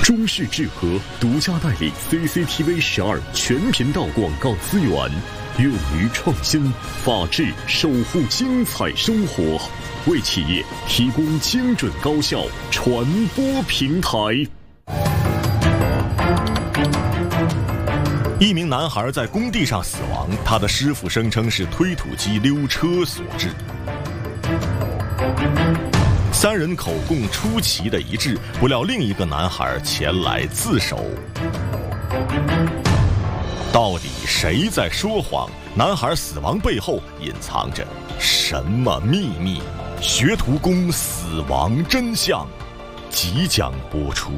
中视智和独家代理 CCTV12全频道广告资源，用于创新、法治，守护精彩生活，为企业提供精准高效传播平台。 一名男孩在工地上死亡，他的师傅声称是推土机溜车所致。三人口供出奇的一致，不料另一个男孩前来自首。到底谁在说谎？男孩死亡背后隐藏着什么秘密？学徒工死亡真相即将播出。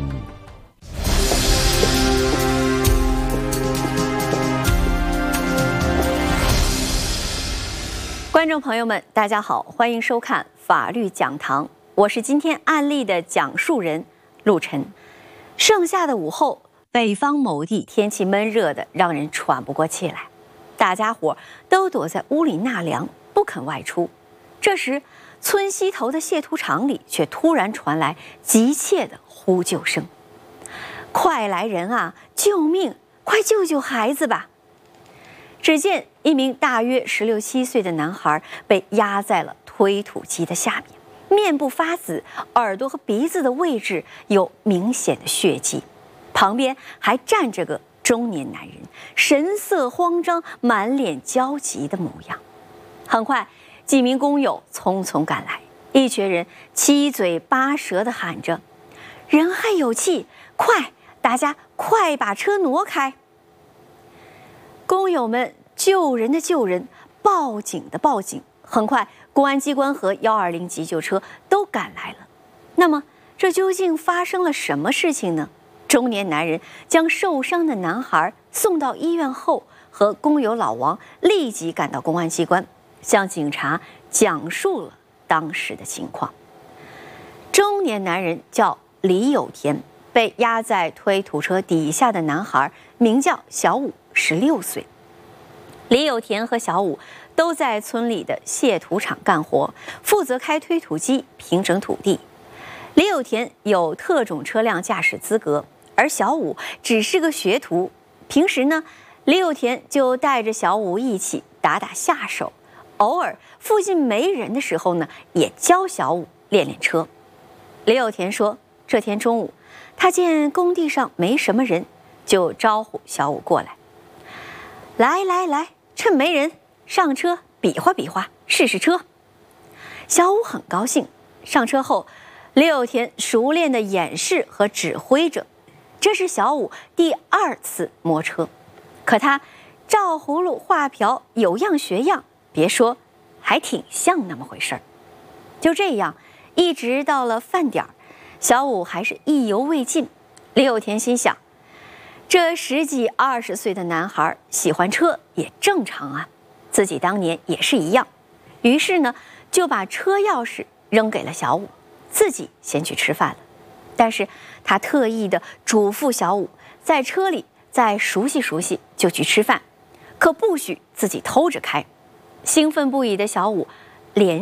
观众朋友们，大家好，欢迎收看法律讲堂，我是今天案例的讲述人陆晨。盛夏的午后，北方某地天气闷热的让人喘不过气来，大家伙都躲在屋里纳凉，不肯外出。这时，村西头的蟹屠场里却突然传来急切的呼救声：“快来人啊！救命！快救救孩子吧！”只见一名大约16、17岁的男孩被压在了推土机的下面，面部发紫，耳朵和鼻子的位置有明显的血迹，旁边还站着个中年男人，神色慌张，满脸焦急的模样。很快，几名工友匆匆赶来，一群人七嘴八舌地喊着：“人还有气，快，大家快把车挪开！”工友们救人的救人，报警的报警，很快公安机关和120急救车都赶来了。那么这究竟发生了什么事情呢？中年男人将受伤的男孩送到医院后，和工友老王立即赶到公安机关，向警察讲述了当时的情况。中年男人叫李有田，被压在推土车底下的男孩名叫小武，16岁。李有田和小武都在村里的蟹屠场干活，负责开推土机平整土地。李有田有特种车辆驾驶资格，而小武只是个学徒。平时呢，李有田就带着小武一起打打下手，偶尔附近没人的时候呢，也教小武练练车。李有田说，这天中午他见工地上没什么人，就招呼小武过来：“来，趁没人上车比划比划，试试车。”小武很高兴，上车后李有田熟练地演示和指挥着。这是小武第2次摸车，可他照葫芦画瓢，有样学样，别说，还挺像那么回事儿。就这样，一直到了饭点儿，小武还是意犹未尽。李有田心想，这10几20岁的男孩喜欢车也正常啊，自己当年也是一样。于是呢，就把车钥匙扔给了小武，自己先去吃饭了。但是他特意的嘱咐小武，在车里再熟悉熟悉就去吃饭，可不许自己偷着开。兴奋不已的小武连